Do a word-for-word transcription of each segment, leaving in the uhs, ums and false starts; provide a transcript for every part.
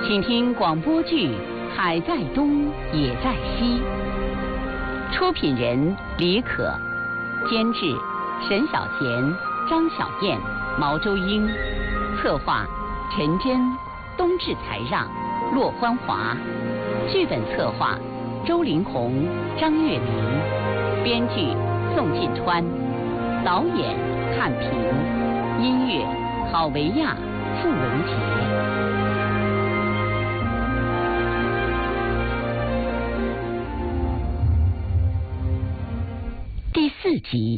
请听广播剧《海在东，也在西》，出品人李可，监制沈小贤、张小燕、毛周英，策划陈真、冬至才让、骆欢华，剧本策划周林红、张月明，编剧宋进川，导演汉平，音乐郝维亚、傅文杰。第四集。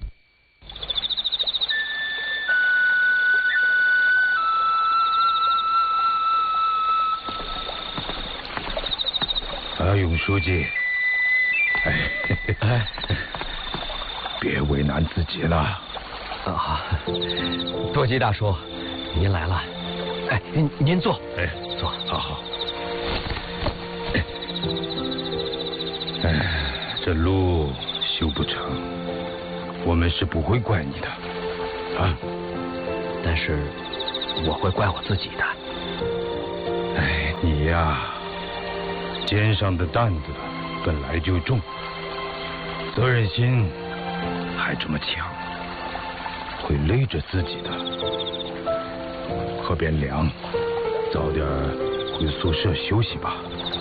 阿勇书记，哎，哎，别为难自己了。 啊，多吉大叔，您来了。哎，您您坐， 哎， 坐， 好好。哎，这路修不成，我们是不会怪你的，啊。 但是我会怪我自己的。 哎，你呀，肩上的担子本来就重，责任心还这么强，会累着自己的。河边凉，早点回宿舍休息吧。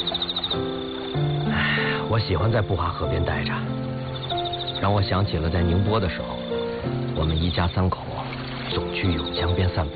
唉，我喜欢在布华河边待着，让我想起了在宁波的时候，我们一家三口总去永江边散步。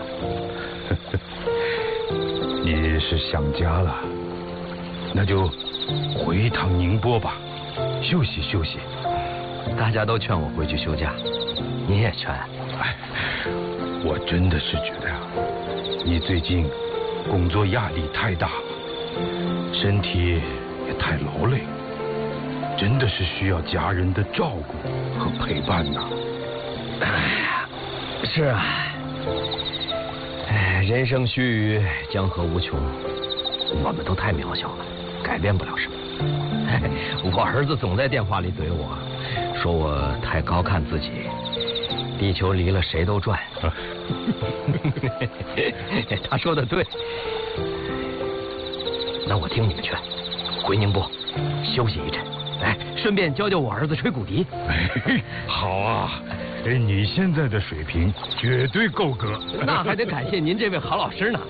你是想家了，那就回一趟宁波吧，休息休息。 大家都劝我回去休假，你也劝。 哎，我真的是觉得呀，你最近工作压力太大，身体也太劳累，真的是需要家人的照顾和陪伴呐。 哎，是啊，哎，人生须臾，江河无穷，我们都太渺小了，改变不了什么。我儿子总在电话里怼我，说我太高看自己，地球离了谁都转。他说的对，那我听你的劝，回宁波休息一阵，哎，顺便教教我儿子吹骨笛。 哎，好啊，哎，你现在的水平绝对够格。 那还得感谢您这位好老师呢。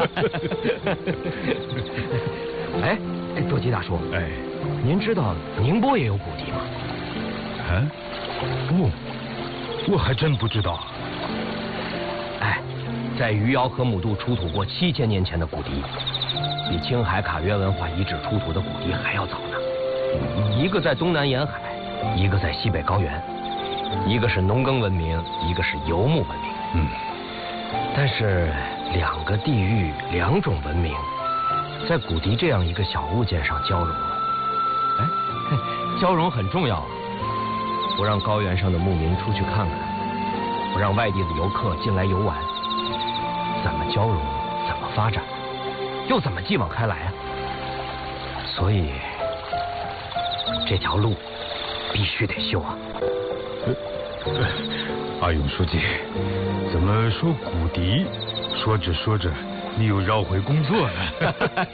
哎，多吉大叔， 哎， 您知道宁波也有骨笛吗？ 啊？不，我还真不知道。 哎，在余姚河姆渡出土过七千年前的骨笛，比青海卡约文化遗址出土的骨笛还要早呢。一个在东南沿海，一个在西北高原，一个是农耕文明，一个是游牧文明。 嗯， 但是两个地域，两种文明，在骨笛这样一个小物件上交融了。哎，交融很重要。我让高原上的牧民出去看看，我让外地的游客进来游玩，怎么交融，怎么发展，又怎么继往开来啊？所以这条路必须得修啊！ 呃、阿勇书记，怎么说骨笛？说着说着，你又绕回工作了。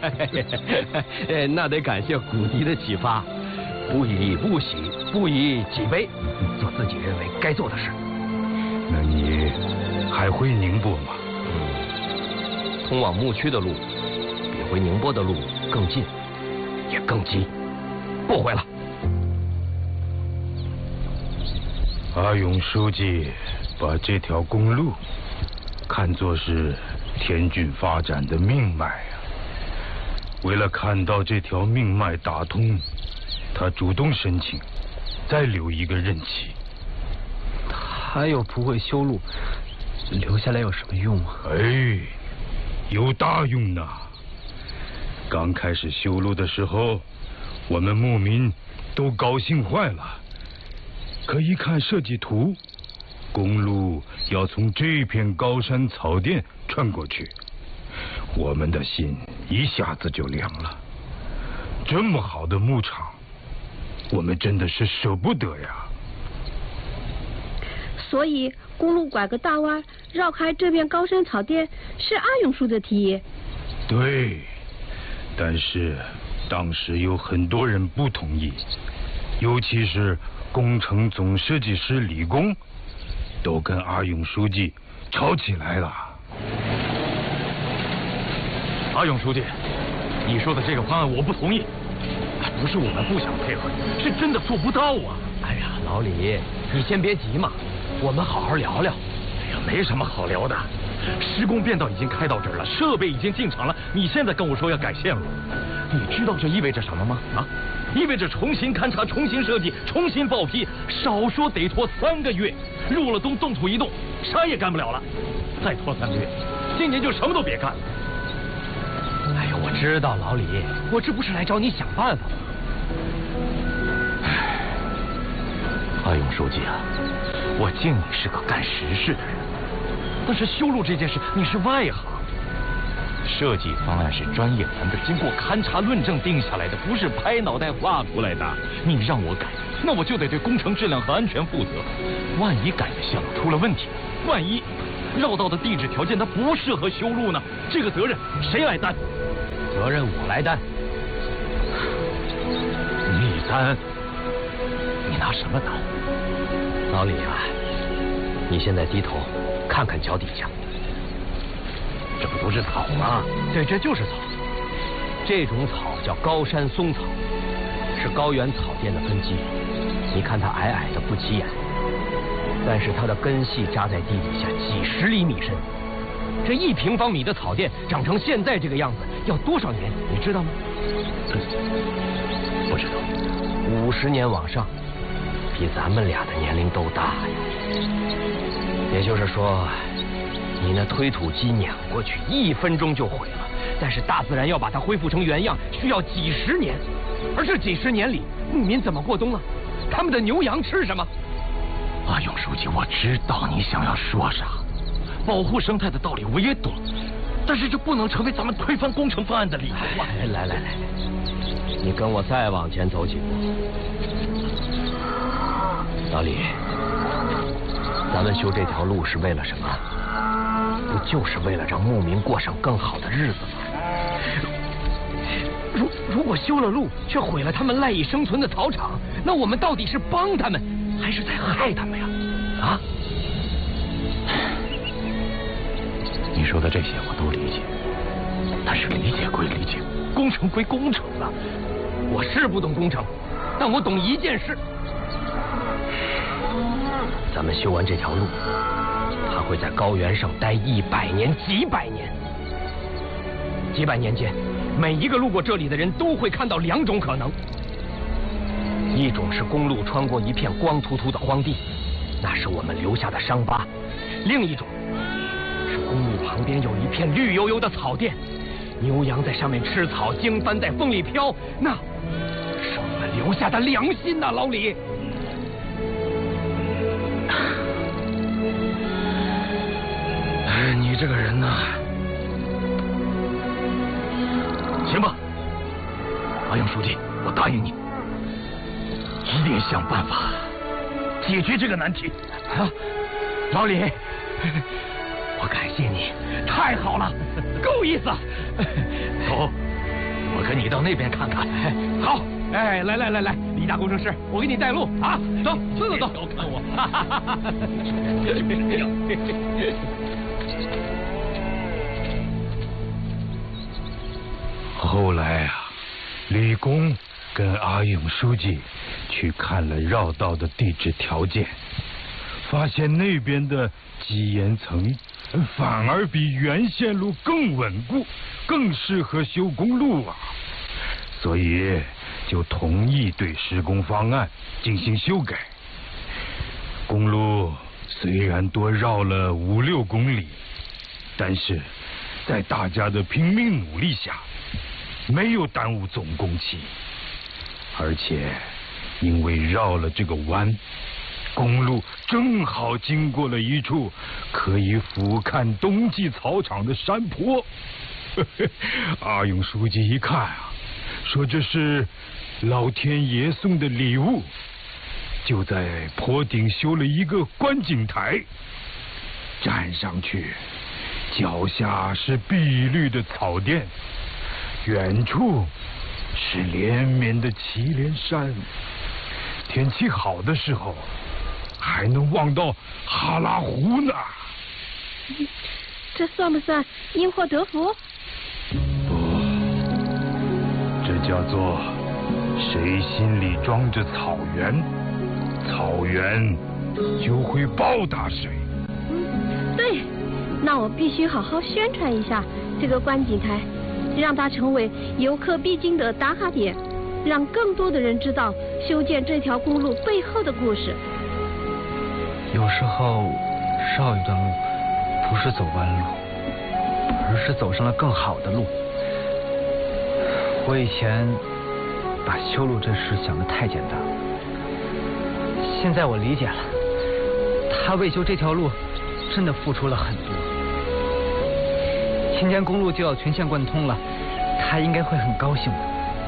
那得感谢骨笛的启发，不以物喜，不以己悲，做自己认为该做的事。 那你还回宁波吗？ 嗯，通往牧区的路比回宁波的路更近，也更急，不回了。 阿勇书记把这条公路看作是田郡发展的命脉啊。为了看到这条命脉打通，他主动申请再留一个任期。 他又不会修路，留下来有什么用啊？ 哎，有大用呐！刚开始修路的时候，我们牧民都高兴坏了。可一看设计图，公路要从这片高山草甸穿过去，我们的心一下子就凉了。这么好的牧场，我们真的是舍不得呀。 所以公路拐个大弯，绕开这片高山草甸，是阿勇叔的提议。 对，但是当时有很多人不同意，尤其是工程总设计师李工，都跟阿勇书记吵起来了。 阿勇书记，你说的这个方案我不同意，不是我们不想配合，是真的做不到啊！ 哎呀，老李，你先别急嘛，我们好好聊聊。 哎呀，没什么好聊的，施工变道已经开到这儿了，设备已经进场了，你现在跟我说要改线路，你知道这意味着什么吗？啊，意味着重新勘察、重新设计、重新报批，少说得拖三个月。入了冬，动土一动，啥也干不了了。再拖三个月，今年就什么都别干了。 哎呀，我知道，老李，我这不是来找你想办法吗？ 唉，阿勇书记啊，我敬你是个干实事的人，但是修路这件事你是外行，设计方案是专业团队经过勘察论证定下来的，不是拍脑袋画出来的。你让我改，那我就得对工程质量和安全负责。万一改的项目出了问题，万一绕道的地质条件它不适合修路呢？这个责任谁来担？ 责任我来担。 你担？你拿什么担？ 老李啊，你现在低头看看脚底下， 这不都是草吗？ 对，这就是草。这种草叫高山松草，是高原草甸的分支。你看它矮矮的不起眼，但是它的根系扎在地底下几十厘米深。这一平方米的草甸长成现在这个样子，要多少年？你知道吗？ 不知道。 五十年往上，比咱们俩的年龄都大呀。也就是说，你那推土机碾过去，一分钟就毁了。但是大自然要把它恢复成原样，需要几十年。而这几十年里，牧民怎么过冬啊？他们的牛羊吃什么？ 阿勇书记，我知道你想要说啥，保护生态的道理我也懂，但是这不能成为咱们推翻工程方案的理由啊！ 来来来，你跟我再往前走几步。老李，咱们修这条路是为了什么？不就是为了让牧民过上更好的日子吗？如如果修了路，却毁了他们赖以生存的草场，那我们到底是帮他们，还是在害他们呀？啊？ 你说的这些我都理解，但是理解归理解，工程归工程啊。 我是不懂工程，但我懂一件事：咱们修完这条路，它会在高原上待一百年、几百年。几百年间，每一个路过这里的人都会看到两种可能：一种是公路穿过一片光秃秃的荒地，那是我们留下的伤疤；另一种是公路旁边有一片绿油油的草甸，牛羊在上面吃草，经幡在风里飘，那是我们留下的良心呐、啊，老李。 哎，你这个人呐、啊，行吧，阿勇书记，我答应你，一定想办法解决这个难题。 啊，老李，我感谢你，太好了，够意思。 走，我跟你到那边看看。 好，哎，来来来来，李大工程师，我给你带路啊！走，走走走， 小看我。 后来啊，李工跟阿勇书记去看了绕道的地质条件，发现那边的基岩层反而比原线路更稳固，更适合修公路啊，所以就同意对施工方案进行修改。公路虽然多绕了五六公里，但是在大家的拼命努力下，没有耽误总工期，而且因为绕了这个弯，公路正好经过了一处可以俯瞰冬季草场的山坡。阿勇书记一看啊，说这是老天爷送的礼物，就在坡顶修了一个观景台，站上去脚下是碧绿的草甸，远处是连绵的祁连山。天气好的时候，还能望到哈拉湖呢。 这算不算因祸得福？ 不，这叫做谁心里装着草原，草原就会报答谁。 嗯，对，那我必须好好宣传一下这个观景台，让它成为游客必经的打卡点，让更多的人知道修建这条公路背后的故事。 有时候少一段路不是走弯路，而是走上了更好的路。我以前把修路这事想得太简单，现在我理解了，他为修这条路真的付出了很多。秦江公路就要全线贯通了，他应该会很高兴的。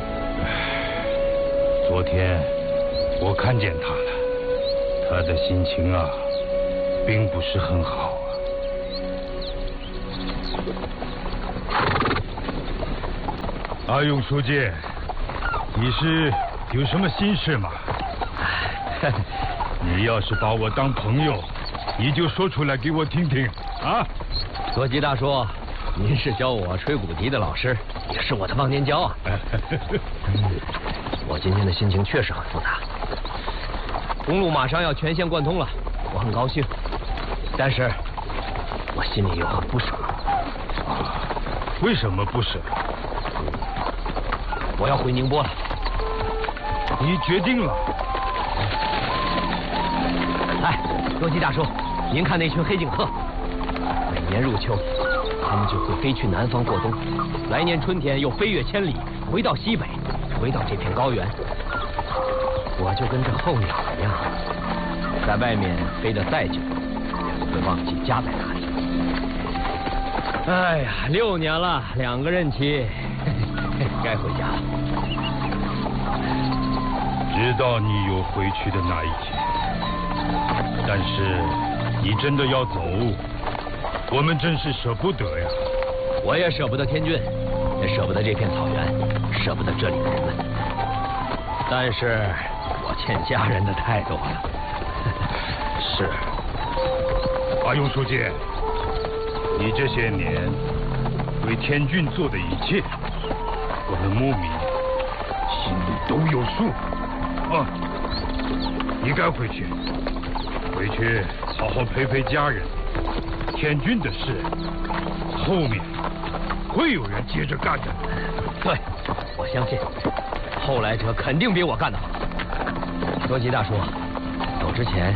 昨天我看见他了，他的心情啊并不是很好啊。阿勇书记，你是有什么心事吗？你要是把我当朋友，你就说出来给我听听啊。 多吉大叔，您是教我吹骨笛的老师，也是我的忘年交啊。嗯，我今天的心情确实很复杂。公路马上要全线贯通了，我很高兴，但是我心里又很不舍。 啊，为什么不舍？ 我要回宁波了。 你决定了？ 哎，多吉大叔，您看那群黑颈鹤，每年入秋，他们就会飞去南方过冬，来年春天又飞越千里，回到西北，回到这片高原。我就跟这候鸟一样，在外面飞得再久，也不会忘记家在哪里。哎呀，六年了，两个任期，该回家了。 知道你有回去的那一天，但是你真的要走，我们真是舍不得呀。 我也舍不得天峻，也舍不得这片草原，舍不得这里的人们。但是我欠家人的太多了。 是，阿勇书记，你这些年为天峻做的一切，我们牧民心里都有数啊。你该回去，回去好好陪陪家人。天峻的事，后面会有人接着干的。 对，我相信后来者肯定比我干得好。多吉大叔，走之前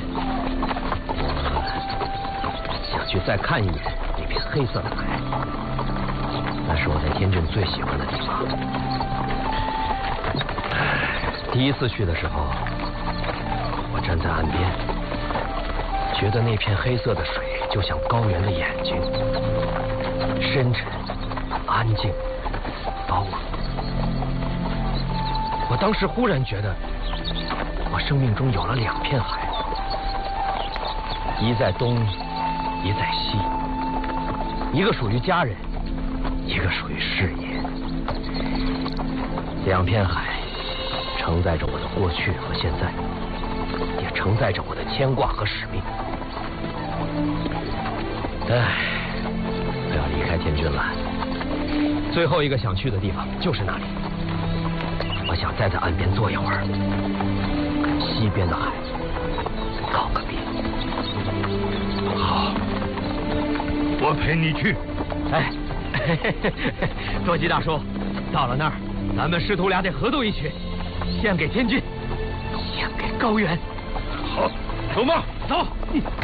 想去再看一眼那片黑色的海，那是我在天峻最喜欢的地方。第一次去的时候，我站在岸边，觉得那片黑色的水就像高原的眼睛，深沉、安静、包容。我当时忽然觉得，我生命中有了两片海，一在东，一在西，一个属于家人，一个属于事业。两片海承载着我的过去和现在，也承载着我的牵挂和使命。唉，我要离开天峻了，最后一个想去的地方就是那里。我想再在岸边坐一会儿，跟西边的海告个别。 好，我陪你去。 哎，多吉大叔，到了那儿，咱们师徒俩得合奏一曲，献给天峻，献给高原。 好，走吧， 走。